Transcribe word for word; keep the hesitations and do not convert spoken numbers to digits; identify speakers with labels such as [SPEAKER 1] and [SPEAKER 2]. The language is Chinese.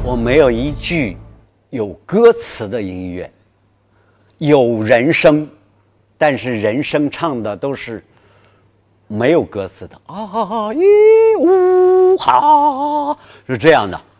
[SPEAKER 1] 我没有一句有歌词的音乐，有人声，但是人声唱的都是没有歌词的啊，一呜哈，是这样的。